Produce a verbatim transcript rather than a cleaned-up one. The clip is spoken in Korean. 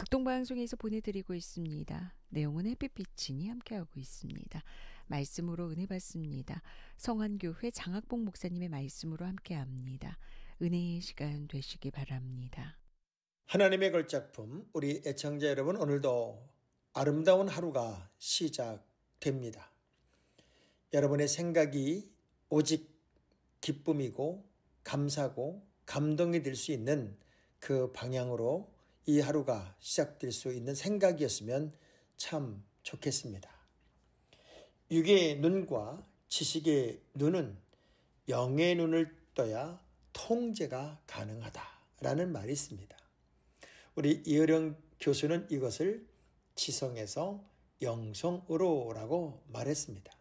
복동방송에서 보내드리고 있습니다. 내용은 햇빛비치니 함께하고 있습니다. 말씀으로 은혜 받습니다. 성안교회 장학봉 목사님의 말씀으로 함께합니다. 은혜의 시간 되시기 바랍니다. 하나님의 걸작품, 우리 애청자 여러분, 오늘도 아름다운 하루가 시작됩니다. 여러분의 생각이 오직 기쁨이고 감사고 감동이 될 수 있는 그 방향으로 이 하루가 시작될 수 있는 생각이었으면 참 좋겠습니다. 육의 눈과 지식의 눈은 영의 눈을 떠야 통제가 가능하다라는 말이 있습니다. 우리 이어령 교수는 이것을 지성에서 영성으로라고 말했습니다.